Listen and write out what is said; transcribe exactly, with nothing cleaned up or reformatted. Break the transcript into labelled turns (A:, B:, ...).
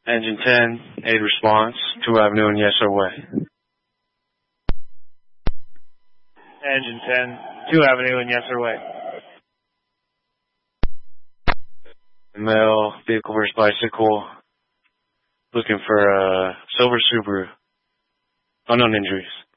A: Engine ten, aid response, two Avenue and yes our way.
B: Engine ten, two Avenue and yes our way.
A: Male, vehicle versus bicycle, looking for a silver Subaru. Unknown injuries.